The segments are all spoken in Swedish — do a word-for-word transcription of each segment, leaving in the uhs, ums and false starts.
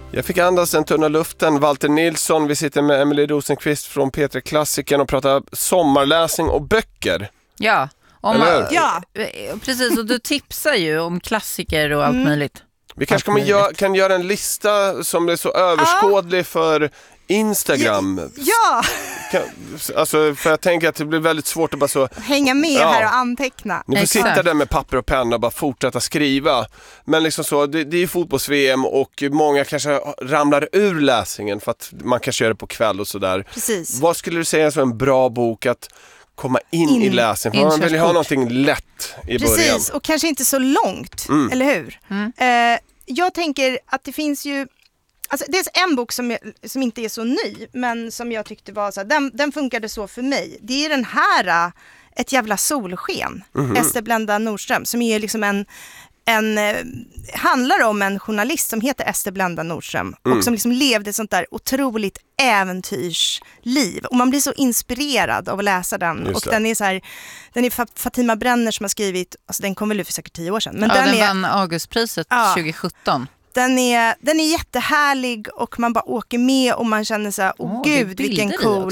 Jag fick andas den tunna luften. Walter Nilsson, vi sitter med Emily Rosenqvist från P tre Klassiken och pratar sommarläsning och böcker. Ja, om man, ja. precis. Och du tipsar ju om klassiker och allt mm. möjligt. Vi kanske kommer gö- kan göra en lista som är så överskådlig ja. för Instagram. Ja! Kan, alltså, för jag tänker att det blir väldigt svårt att bara så... hänga med ja. här och anteckna. Ni får Exakt. sitta där med papper och penna och bara fortsätta skriva. Men liksom så, det, det är fotbolls-V M och många kanske ramlar ur läsningen för att man kanske gör det på kväll och sådär. Precis. Vad skulle du säga som en bra bok att komma in, in. i läsningen? För man vill ju ha någonting lätt i Precis. början. Precis, och kanske inte så långt, mm. eller hur? Mm. Eh, jag tänker att det finns ju... Alltså, det är en bok som, jag, som inte är så ny, men som jag tyckte var så här, den, den funkade så för mig. Det är den här, Ett jävla solsken, mm-hmm. Ester Blenda Nordström, som är liksom en, en handlar om en journalist som heter Ester Blenda Nordström mm. och som liksom levde ett sånt där otroligt äventyrsliv. Och man blir så inspirerad av att läsa den. Just och det. den är så här, den är Fatima Brenner som har skrivit, alltså den kom väl ut för säkert tio år sedan. Men ja, den, den är, vann Augustpriset ja, tjugo sjutton. Den är, den är jättehärlig och man bara åker med och man känner så här, åh oh, gud vilken cool...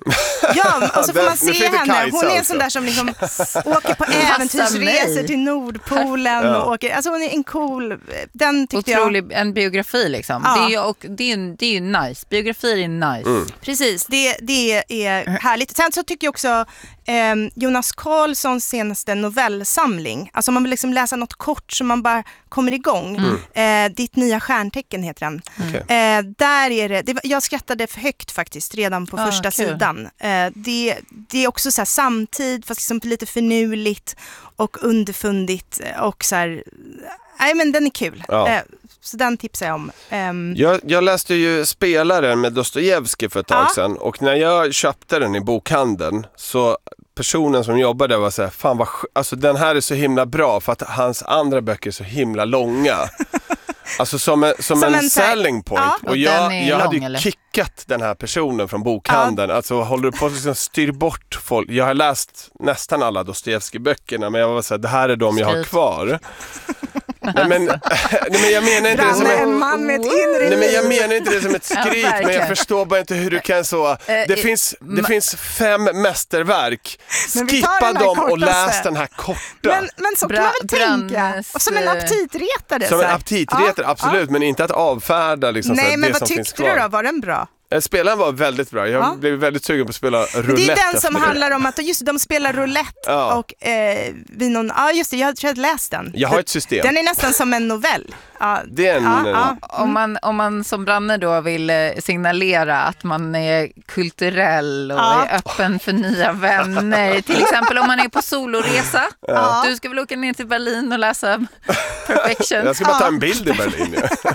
Ja, och så får man se henne. Hon är en sån där som liksom åker på äventyrsresor till Nordpolen. Ja. Och åker, alltså hon är en cool... Den tyckte Otrolig, jag... en biografi liksom. Ja. Det är, och, det, är, det är ju nice. Biografier är nice. Mm. Precis, det, det är härligt. Sen så tycker jag också eh, Jonas Karlssons senaste novellsamling. Alltså man vill liksom läsa något kort så man bara kommer igång. Mm. Eh, Ditt nya stjärntecken heter den. Okay. Eh, där är det, det, jag skrattade för högt faktiskt redan på ah, första kul. sidan. Eh, det, det är också så här samtid fast liksom lite förnuligt och underfundigt och så här, nej men den är kul. Ja. Eh, så den tipsar jag om. Um, jag, jag läste ju Spelaren med Dostojevskij för ett tag ja. sedan och när jag köpte den i bokhandeln så personen som jobbade var så här, fan vad, alltså den här är så himla bra för att hans andra böcker är så himla långa. Alltså som en, som som en, en selling point. Ja. Och, och jag, jag lång, hade ju eller? kickat den här personen från bokhandeln. Ja. Alltså håller du på att liksom styr bort folk. Jag har läst nästan alla Dostojevskij-böckerna men jag var så här, det här är de jag har kvar. Nej, men, nej, men jag menar inte det som ett, en man med ett inre nej, men jag menar inte det som ett skryt ja, men jag förstår bara inte hur du kan så det, uh, finns, det ma- finns fem mästerverk skippa dem och läs den här korta men, men så kan man väl Brand, tänka och som en aptitretare som en aptitretare, ja, absolut ja. Men inte att avfärda liksom, nej så men det vad som tyckte du då, var den bra? Spelaren var väldigt bra. Jag ja. blev väldigt sugen på att spela roulette. Det är den som handlar om att just de spelar roulette ja. och eh, vid någon, ja just det, jag har läst den. Jag har ett system. Den är nästan som en novell. Ja. Det är en, ja, ja. Ja. Mm. Om, man, om man som Branne då vill signalera att man är kulturell och ja. är öppen för nya vänner. Till exempel om man är på soloresa. Ja. Du ska väl åka ner till Berlin och läsa Perfection. Jag ska bara ta en bild i Berlin. Ja.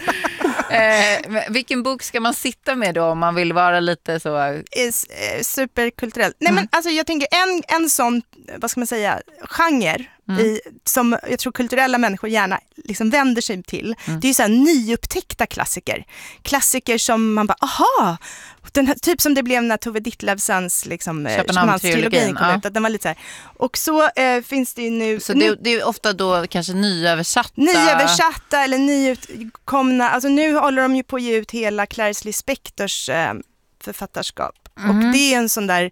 Eh, vilken bok ska man sitta med då om man vill vara lite så Is, eh, superkulturell? Nej mm. men alltså jag tänker en, en sån, vad ska man säga, genre mm. i, som jag tror kulturella människor gärna liksom vänder sig till. Mm. Det är ju så här nyupptäckta klassiker. Klassiker som man bara, aha, den här, typ som det blev när Tove Ditlevsens liksom, Köpenhamn-trilogin kom ja. ut. Att den var lite så här. Och så eh, finns det ju nu... Så nu, det, det är ofta då kanske nyöversatta... Nyöversatta eller nyutkomna. Alltså nu håller de ju på att ge ut hela Clarice Lispectors eh, författarskap. Mm. Och det är en sån där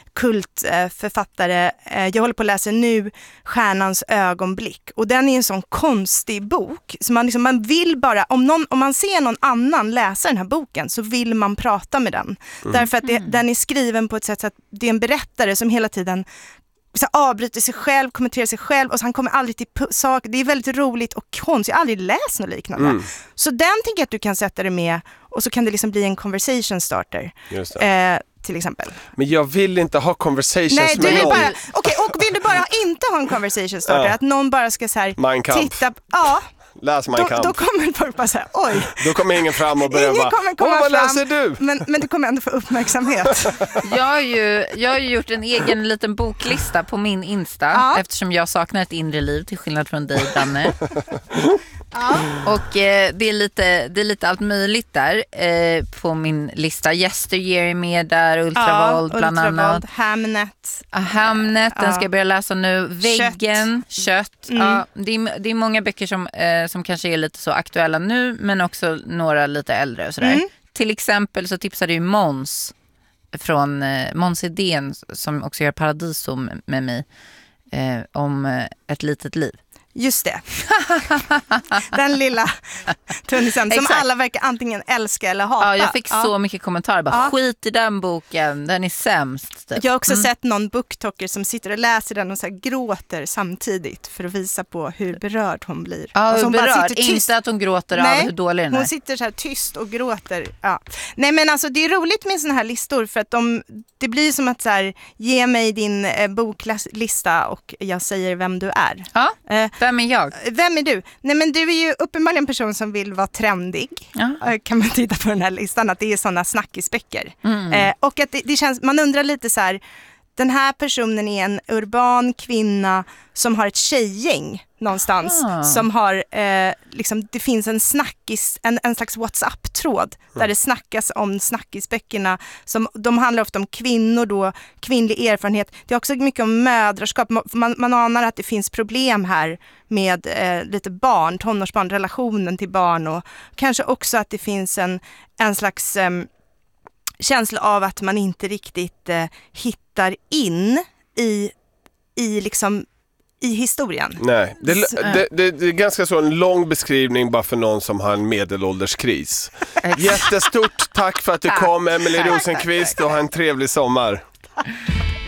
kultförfattare. Eh, jag håller på att läsa nu Stjärnans ögonblick. Och den är en sån konstig bok. Så man, liksom, man vill bara, om, någon, om man ser någon annan läsa den här boken så vill man prata med den. Mm. Därför att det, den är skriven på ett sätt så att det är en berättare som hela tiden så avbryter sig själv, kommenterar sig själv och så han kommer aldrig till p- sak. Det är väldigt roligt och konstigt. Jag har aldrig läst något liknande. Mm. Så den tänker jag att du kan sätta dig med och så kan det liksom bli en conversation starter. Just det. Eh, till exempel. Men jag vill inte ha conversations Nej, du med vill någon. bara, okay, och vill du bara inte ha en conversation starter, ja. Att någon bara ska så här titta, ja. Läs Mein då, Kampf. då kommer folk bara säga, oj. Då kommer ingen fram och börjar bara, kommer komma vad fram, läser du? Men, men du kommer ändå få uppmärksamhet. Jag har ju, jag har ju gjort en egen liten boklista på min Insta, ja. Eftersom jag saknar ett inre liv till skillnad från dig, Danne. Ja. Och eh, det, är lite, det är lite allt möjligt där eh, på min lista. Yesteryear är med där, Ultravold ja, bland Ultravold, annat. Hamnet. Ah, Hamnet, Ja. den ska jag börja läsa nu. Väggen, Kött. Kött. Mm. Ja, det, är, det är många böcker som, eh, som kanske är lite så aktuella nu, men också några lite äldre och sådär. Mm. Till exempel så tipsade ju Måns från eh, Måns Idén som också gör Paradiso med mig eh, om eh, ett litet liv. Just det. Den lilla tunnisen som Exakt. alla verkar antingen älska eller hata. Ja, jag fick Ja. så mycket kommentarer. Bara, Ja. skit i den boken, den är sämst. Typ. Jag har också Mm. sett någon booktalker som sitter och läser den och så här gråter samtidigt för att visa på hur berörd hon blir. Ja, Alltså hur hon bara berörd. sitter tyst. Inte att hon gråter Nej, av hur dålig den är. Hon sitter så här tyst och gråter. Ja. Nej men alltså det är roligt med såna här listor för att de, det blir som att så här, ge mig din eh, boklista och jag säger vem du är. Ja, Eh, vem är jag? Vem är du? Nej men du är ju uppenbarligen en person som vill vara trendig. Ja. Eh, Kan man titta på den här listan att det är sådana snackisböcker. Mm. Eh, och att det, det känns, man undrar lite så här, den här personen är en urban kvinna som har ett tjejgäng någonstans. Ah. Som har, eh, liksom, det finns en snackis, en, en slags WhatsApp-tråd där det snackas om snackisböckerna. Som, de handlar ofta om kvinnor då, kvinnlig erfarenhet. Det är också mycket om mödraskap. Man, man anar att det finns problem här med eh, lite barn, tonårsbarn, relationen till barn och kanske också att det finns en, en slags eh, känsla av att man inte riktigt eh, hittar in i, i liksom i historien. Nej, det, Så- det, det, det är ganska så en lång beskrivning bara för någon som har en medelålderskris. Jättestort tack för att du Tack. kom, Emelie Tack, tack, Rosenqvist, tack. och ha en trevlig sommar.